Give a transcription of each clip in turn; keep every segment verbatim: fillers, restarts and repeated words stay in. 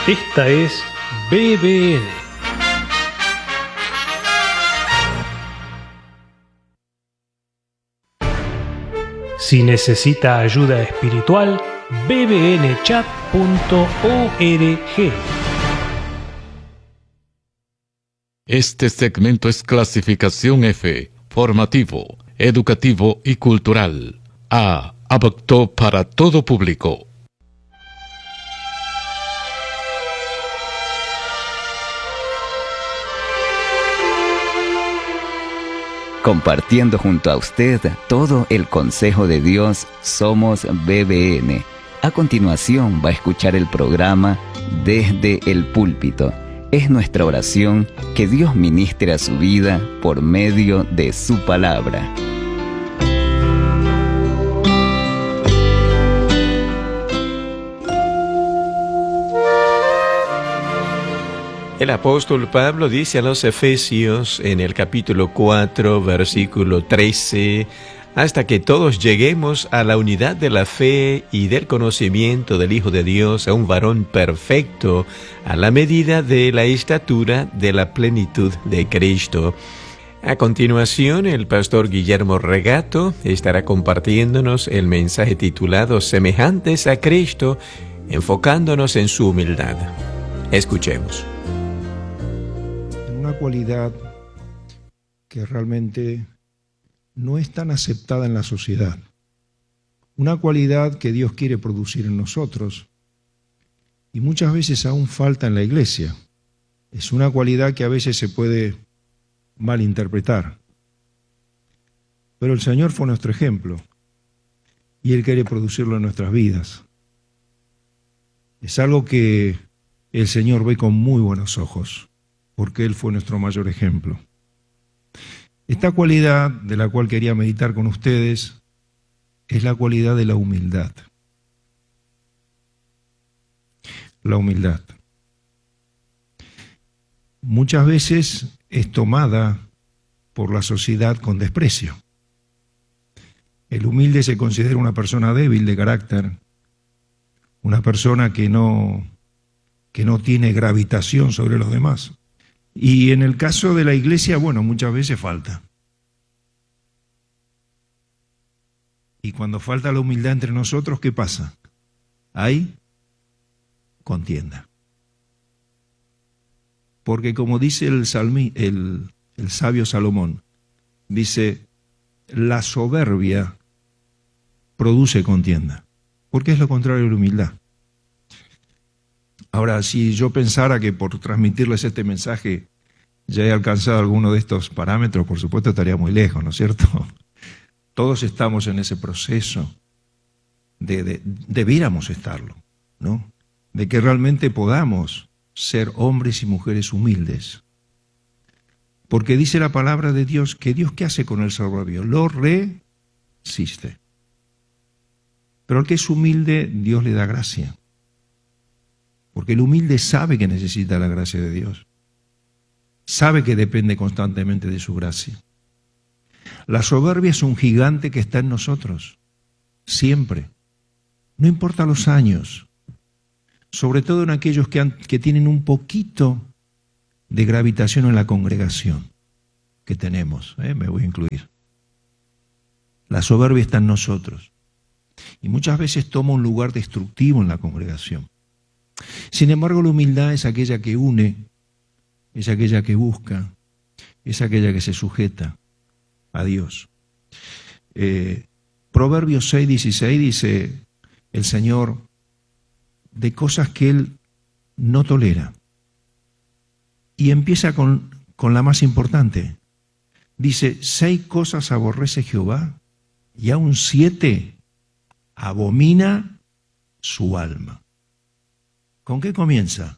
Esta es B B N. Si necesita ayuda espiritual, b b n chat punto org. Este segmento es clasificación F, formativo, educativo y cultural. A, apto para todo público. Compartiendo junto a usted todo el consejo de Dios, somos B B N. A continuación va a escuchar el programa Desde el Púlpito. Es nuestra oración que Dios ministre a su vida por medio de su palabra. El apóstol Pablo dice a los Efesios en el capítulo cuatro, versículo trece, hasta que todos lleguemos a la unidad de la fe y del conocimiento del Hijo de Dios, a un varón perfecto, a la medida de la estatura de la plenitud de Cristo. A continuación, el pastor Guillermo Regato estará compartiéndonos el mensaje titulado Semejantes a Cristo, enfocándonos en su humildad. Escuchemos. Una cualidad que realmente no es tan aceptada en la sociedad. Una cualidad que Dios quiere producir en nosotros y muchas veces aún falta en la iglesia. Es una cualidad que a veces se puede malinterpretar. Pero el Señor fue nuestro ejemplo y Él quiere producirlo en nuestras vidas. Es algo que el Señor ve con muy buenos ojos, porque Él fue nuestro mayor ejemplo. Esta cualidad de la cual quería meditar con ustedes es la cualidad de la humildad. La humildad. Muchas veces es tomada por la sociedad con desprecio. El humilde se considera una persona débil de carácter, una persona que no, que no tiene gravitación sobre los demás. Y en el caso de la iglesia, bueno, muchas veces falta. Y cuando falta la humildad entre nosotros, ¿qué pasa? Hay contienda. Porque como dice el, salmi, el, el sabio Salomón, dice, la soberbia produce contienda. Porque es lo contrario de la humildad. Ahora, si yo pensara que por transmitirles este mensaje ya he alcanzado alguno de estos parámetros, por supuesto estaría muy lejos, ¿no es cierto? Todos estamos en ese proceso, de, de, debiéramos estarlo, ¿no? De que realmente podamos ser hombres y mujeres humildes. Porque dice la palabra de Dios que Dios, ¿qué hace con el soberbio? Lo resiste. Pero al que es humilde, Dios le da gracia. Porque el humilde sabe que necesita la gracia de Dios. Sabe que depende constantemente de su gracia. La soberbia es un gigante que está en nosotros, siempre. No importa los años, sobre todo en aquellos que, han, que tienen un poquito de gravitación en la congregación que tenemos, ¿eh? Me voy a incluir. La soberbia está en nosotros y muchas veces toma un lugar destructivo en la congregación. Sin embargo, la humildad es aquella que une, es aquella que busca, es aquella que se sujeta a Dios. Eh, Proverbios seis dieciséis dice el Señor de cosas que Él no tolera. Y empieza con, con la más importante. Dice, seis cosas aborrece Jehová y aún siete abomina su alma. ¿Con qué comienza?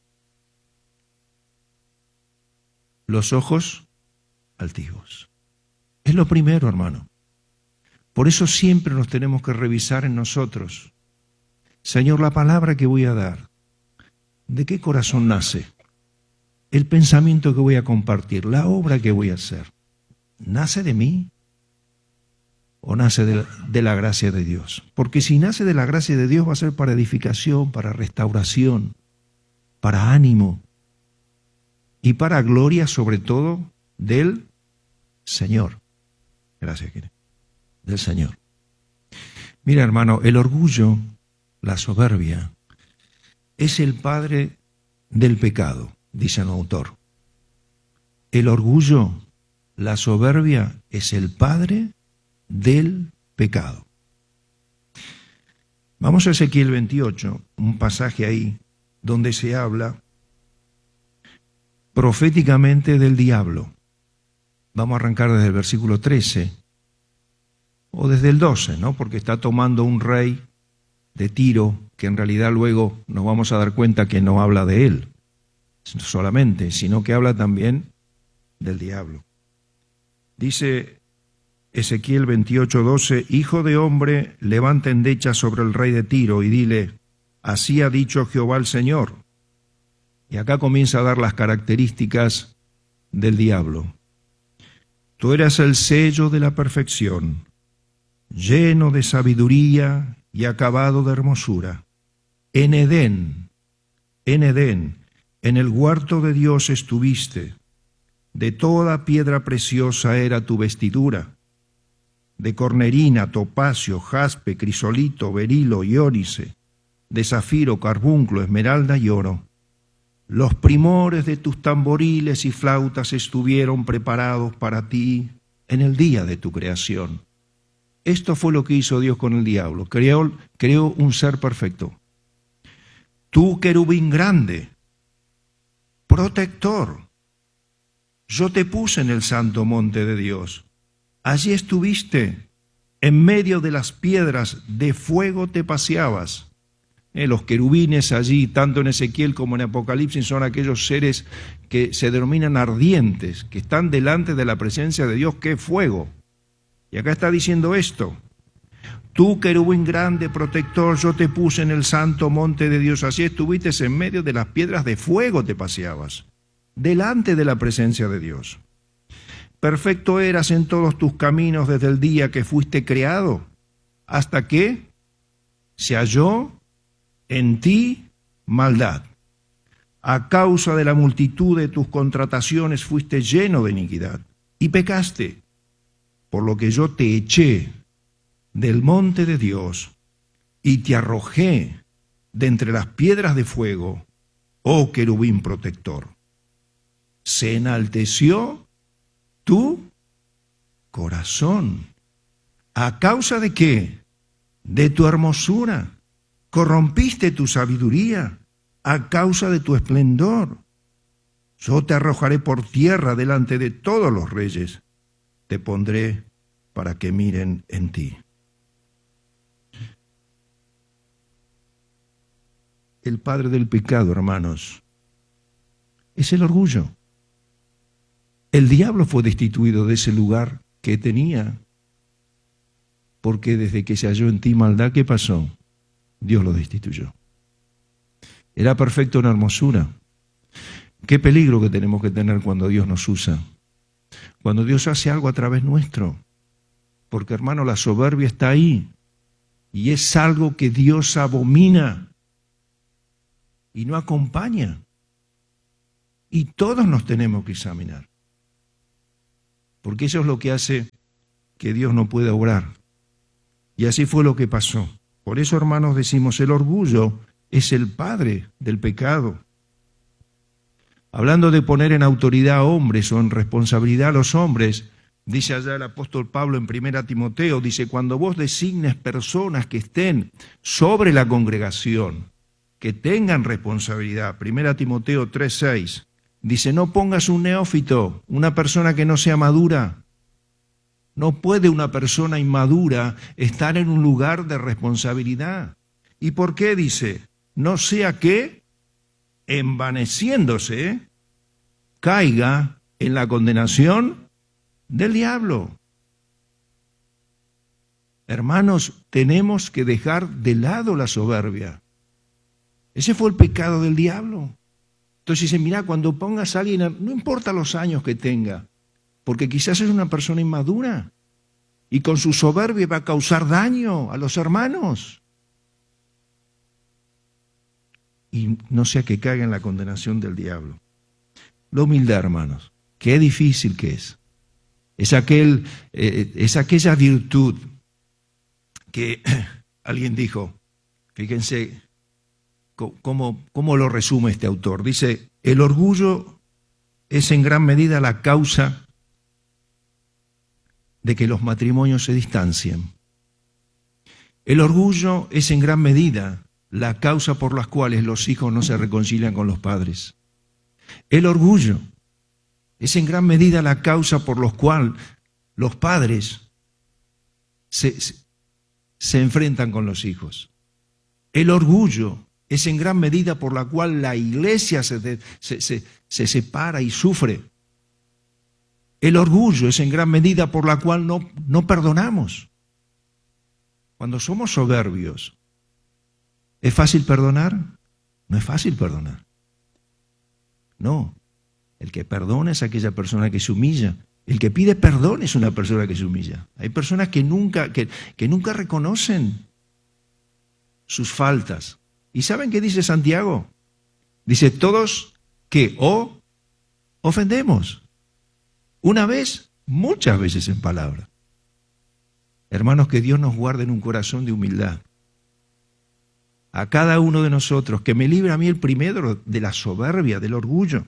Los ojos altivos. Es lo primero, hermano. Por eso siempre nos tenemos que revisar en nosotros. Señor, la palabra que voy a dar, ¿de qué corazón nace? El pensamiento que voy a compartir, la obra que voy a hacer, ¿nace de mí o nace de la, de la gracia de Dios? Porque si nace de la gracia de Dios va a ser para edificación, para restauración, para ánimo y para gloria sobre todo del Señor. Gracias, Kire. Del Señor. Mira, hermano, el orgullo, la soberbia, es el padre del pecado, dice el autor. El orgullo, la soberbia, es el padre del pecado. Vamos a Ezequiel veintiocho, un pasaje ahí donde se habla proféticamente del diablo. Vamos a arrancar desde el versículo trece, o desde el doce, ¿no? Porque está tomando un rey de Tiro, que en realidad luego nos vamos a dar cuenta que no habla de él solamente, sino que habla también del diablo. Dice Ezequiel veintiocho, doce, Hijo de hombre, levanta endecha sobre el rey de Tiro y dile, así ha dicho Jehová el Señor. Y acá comienza a dar las características del diablo. Tú eras el sello de la perfección, lleno de sabiduría y acabado de hermosura. En Edén, en Edén, en el huerto de Dios estuviste. De toda piedra preciosa era tu vestidura, de cornerina, topacio, jaspe, crisolito, berilo y ónice, de zafiro, carbunclo, esmeralda y oro. Los primores de tus tamboriles y flautas estuvieron preparados para ti en el día de tu creación. Esto fue lo que hizo Dios con el diablo. Creó, creó un ser perfecto. Tú, querubín grande, protector, yo te puse en el santo monte de Dios. Allí estuviste, en medio de las piedras de fuego te paseabas. Eh, los querubines allí, tanto en Ezequiel como en Apocalipsis, son aquellos seres que se denominan ardientes, que están delante de la presencia de Dios, que es fuego. Y acá está diciendo esto. Tú, querubín grande, protector, yo te puse en el santo monte de Dios. Así estuviste en medio de las piedras de fuego te paseabas, delante de la presencia de Dios. Perfecto eras en todos tus caminos desde el día que fuiste creado, hasta que se halló en ti maldad. A causa de la multitud de tus contrataciones fuiste lleno de iniquidad y pecaste, por lo que yo te eché del monte de Dios y te arrojé de entre las piedras de fuego, oh querubín protector. Se enalteció tu corazón. ¿A causa de qué? De tu hermosura. Corrompiste tu sabiduría a causa de tu esplendor. Yo te arrojaré por tierra delante de todos los reyes. Te pondré para que miren en ti. El padre del pecado, hermanos, es el orgullo. El diablo fue destituido de ese lugar que tenía, porque desde que se halló en ti maldad, ¿qué pasó? Dios lo destituyó. Era perfecto en hermosura. Qué peligro que tenemos que tener cuando Dios nos usa, cuando Dios hace algo a través nuestro, porque hermano, la soberbia está ahí y es algo que Dios abomina y no acompaña. Y todos nos tenemos que examinar, porque eso es lo que hace que Dios no pueda obrar. Y así fue lo que pasó. Por eso, hermanos, decimos, el orgullo es el padre del pecado. Hablando de poner en autoridad a hombres o en responsabilidad a los hombres, dice allá el apóstol Pablo en primera Timoteo, dice, cuando vos designes personas que estén sobre la congregación, que tengan responsabilidad, primera Timoteo tres seis, dice, no pongas un neófito, una persona que no sea madura. No puede una persona inmadura estar en un lugar de responsabilidad. ¿Y por qué? Dice, no sea que, envaneciéndose, caiga en la condenación del diablo. Hermanos, tenemos que dejar de lado la soberbia. Ese fue el pecado del diablo. Entonces dice, mira, cuando pongas a alguien, no importa los años que tenga, porque quizás es una persona inmadura y con su soberbia va a causar daño a los hermanos. y no sea que caiga en la condenación del diablo. La humildad, hermanos, qué difícil que es. Es, aquel, eh, es aquella virtud que alguien dijo, fíjense cómo, cómo lo resume este autor. Dice, el orgullo es en gran medida la causa de que los matrimonios se distancien. El orgullo es en gran medida la causa por las cuales los hijos no se reconcilian con los padres. El orgullo es en gran medida la causa por la cual los padres se, se, se enfrentan con los hijos. El orgullo es en gran medida por la cual la iglesia se, se, se, se separa y sufre. El orgullo es en gran medida por la cual no, no perdonamos. Cuando somos soberbios, ¿es fácil perdonar? No es fácil perdonar. No. El que perdona es aquella persona que se humilla. El que pide perdón es una persona que se humilla. Hay personas que nunca, que, que nunca reconocen sus faltas. ¿Y saben qué dice Santiago? Dice, todos que o ofendemos. Una vez, muchas veces en palabra. Hermanos, que Dios nos guarde en un corazón de humildad. A cada uno de nosotros, que me libre a mí el primero de la soberbia, del orgullo.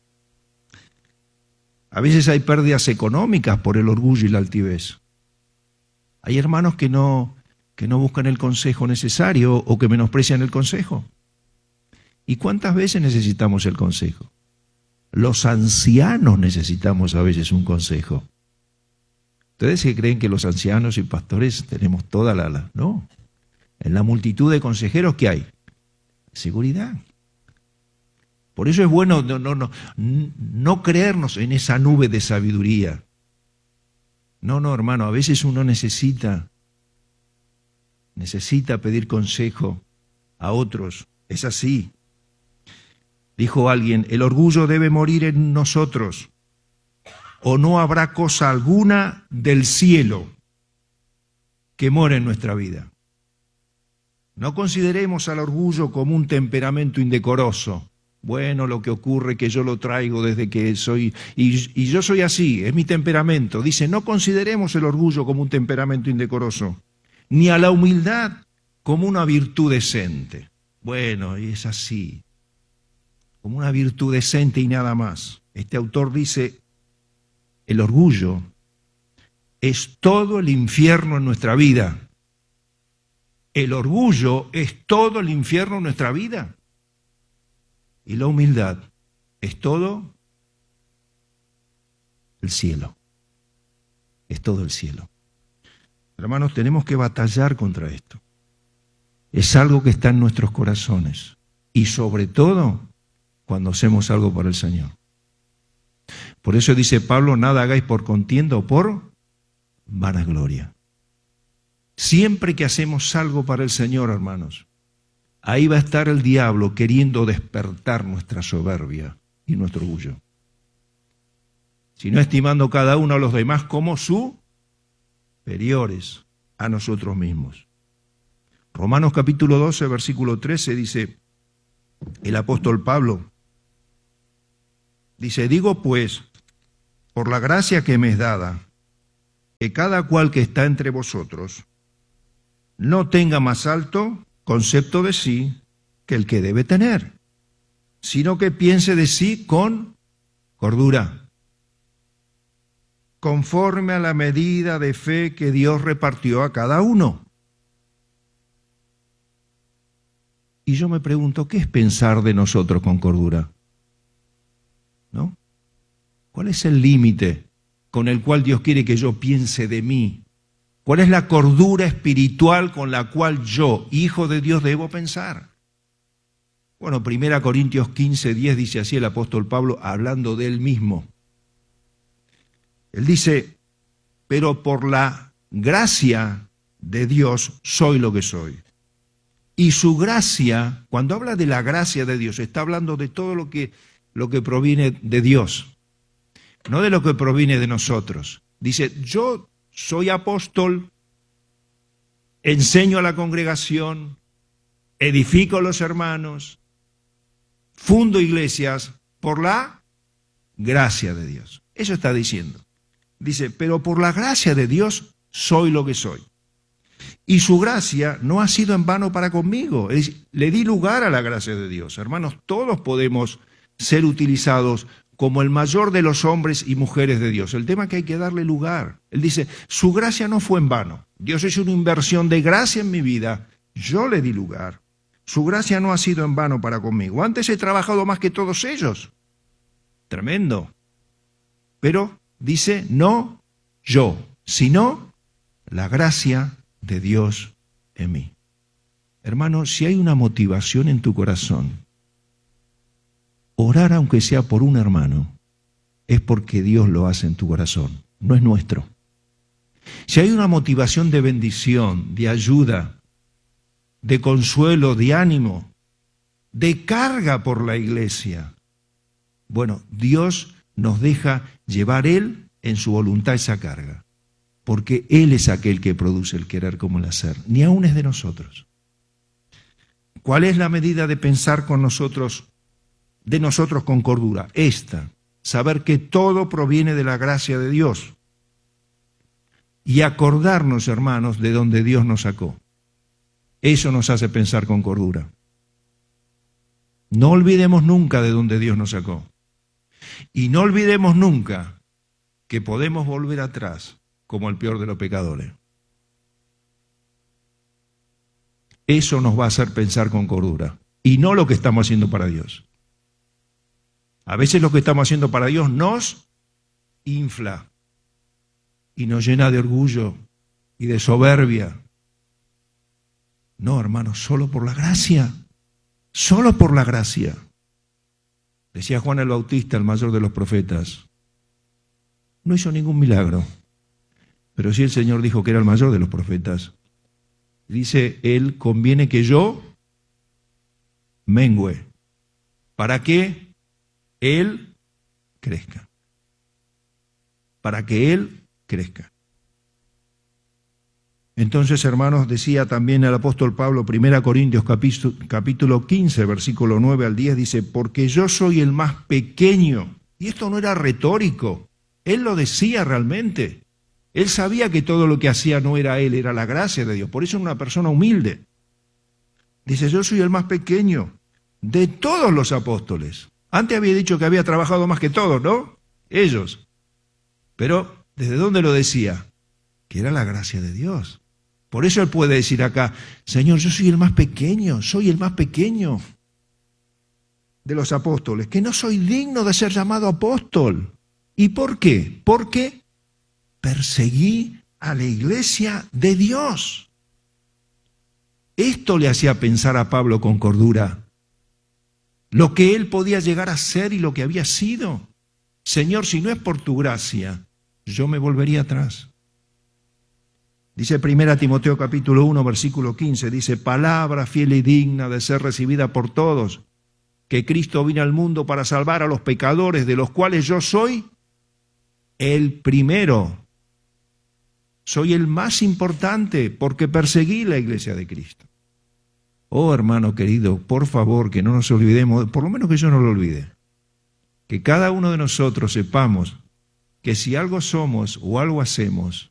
A veces hay pérdidas económicas por el orgullo y la altivez. Hay hermanos que no, que no buscan el consejo necesario o que menosprecian el consejo. ¿Y cuántas veces necesitamos el consejo? Los ancianos necesitamos a veces un consejo. ¿Ustedes que creen que los ancianos y pastores tenemos toda la... la no. En la multitud de consejeros que hay, seguridad. Por eso es bueno no, no, no, no creernos en esa nube de sabiduría. No, no, hermano, a veces uno necesita, necesita pedir consejo a otros. Es así. Dijo alguien, el orgullo debe morir en nosotros, o no habrá cosa alguna del cielo que more en nuestra vida. No consideremos al orgullo como un temperamento indecoroso. Bueno, lo que ocurre es que yo lo traigo desde que soy, y, y yo soy así, es mi temperamento. Dice, no consideremos el orgullo como un temperamento indecoroso, ni a la humildad como una virtud decente. Bueno, y es así, como una virtud decente y nada más. Este autor dice, el orgullo es todo el infierno en nuestra vida. El orgullo es todo el infierno en nuestra vida. Y la humildad es todo el cielo. Es todo el cielo. Hermanos, tenemos que batallar contra esto. Es algo que está en nuestros corazones. Y sobre todo, cuando hacemos algo para el Señor. Por eso dice Pablo, nada hagáis por contienda o por vanagloria. Siempre que hacemos algo para el Señor, hermanos, ahí va a estar el diablo queriendo despertar nuestra soberbia y nuestro orgullo. Sino estimando cada uno a los demás como superiores a nosotros mismos. Romanos capítulo doce, versículo trece, dice el apóstol Pablo, dice, digo pues, por la gracia que me es dada, que cada cual que está entre vosotros no tenga más alto concepto de sí que el que debe tener, sino que piense de sí con cordura, conforme a la medida de fe que Dios repartió a cada uno. Y yo me pregunto, ¿qué es pensar de nosotros con cordura? ¿No? ¿Cuál es el límite con el cual Dios quiere que yo piense de mí? ¿Cuál es la cordura espiritual con la cual yo, hijo de Dios, debo pensar? Bueno, primera Corintios quince, diez dice así el apóstol Pablo, hablando de él mismo. Él dice, pero por la gracia de Dios soy lo que soy. Y su gracia, cuando habla de la gracia de Dios, está hablando de todo lo que, lo que proviene de Dios, no de lo que proviene de nosotros. Dice, yo soy apóstol, enseño a la congregación, edifico a los hermanos, fundo iglesias por la gracia de Dios. Eso está diciendo. Dice, pero por la gracia de Dios soy lo que soy. Y su gracia no ha sido en vano para conmigo. Es, le di lugar a la gracia de Dios. Hermanos, todos podemos ser utilizados como el mayor de los hombres y mujeres de Dios. El tema es que hay que darle lugar. Él dice, su gracia no fue en vano. Dios hizo una inversión de gracia en mi vida. Yo le di lugar. Su gracia no ha sido en vano para conmigo. Antes he trabajado más que todos ellos. Tremendo. Pero dice, no yo, sino la gracia de Dios en mí. Hermano, si hay una motivación en tu corazón, orar aunque sea por un hermano, es porque Dios lo hace en tu corazón, no es nuestro. Si hay una motivación de bendición, de ayuda, de consuelo, de ánimo, de carga por la iglesia, bueno, Dios nos deja llevar Él en su voluntad esa carga, porque Él es aquel que produce el querer como el hacer, ni aún es de nosotros. ¿Cuál es la medida de pensar con nosotros, de nosotros con cordura? Esta, saber que todo proviene de la gracia de Dios y acordarnos, hermanos, de donde Dios nos sacó. Eso nos hace pensar con cordura. No olvidemos nunca de donde Dios nos sacó. Y no olvidemos nunca que podemos volver atrás como el peor de los pecadores. Eso nos va a hacer pensar con cordura y no lo que estamos haciendo para Dios. A veces lo que estamos haciendo para Dios nos infla y nos llena de orgullo y de soberbia. No, hermanos, solo por la gracia, solo por la gracia. Decía Juan el Bautista, el mayor de los profetas, no hizo ningún milagro, pero sí el Señor dijo que era el mayor de los profetas. Dice él, conviene que yo mengüe, para que Él crezca. Para que Él crezca. Entonces, hermanos, decía también el apóstol Pablo, primera Corintios capítulo quince, versículo nueve al diez, dice, porque yo soy el más pequeño. Y esto no era retórico, él lo decía realmente. Él sabía que todo lo que hacía no era él, era la gracia de Dios. Por eso era una persona humilde. Dice, yo soy el más pequeño de todos los apóstoles. Antes había dicho que había trabajado más que todos, ¿no? Ellos. Pero, ¿desde dónde lo decía? Que era la gracia de Dios. Por eso él puede decir acá, Señor, yo soy el más pequeño, soy el más pequeño de los apóstoles, que no soy digno de ser llamado apóstol. ¿Y por qué? Porque perseguí a la iglesia de Dios. Esto le hacía pensar a Pablo con cordura. Lo que él podía llegar a ser y lo que había sido. Señor, si no es por tu gracia, yo me volvería atrás. Dice primera Timoteo capítulo uno, versículo quince, dice, palabra fiel y digna de ser recibida por todos, que Cristo vino al mundo para salvar a los pecadores, de los cuales yo soy el primero. Soy el más importante porque perseguí la iglesia de Cristo. Oh, hermano querido, por favor, que no nos olvidemos, por lo menos que yo no lo olvide, que cada uno de nosotros sepamos que si algo somos o algo hacemos,